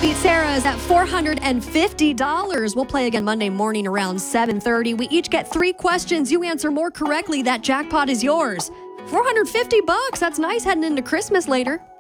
Beat Sarah is at $450. We'll play again Monday morning around 7:30. We each get 3 questions. You answer more correctly, that jackpot is yours. $450. That's nice heading into Christmas later.